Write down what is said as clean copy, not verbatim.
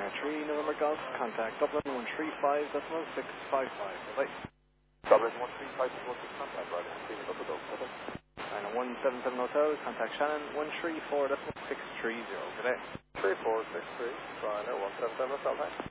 3 November Golf, contact Dublin 135.655. Bye. Dublin 135.6 contact, right? And a 177 Hotel, contact Shannon 134.630. Good day. 3463, Ryanair 177 Hotel, thanks.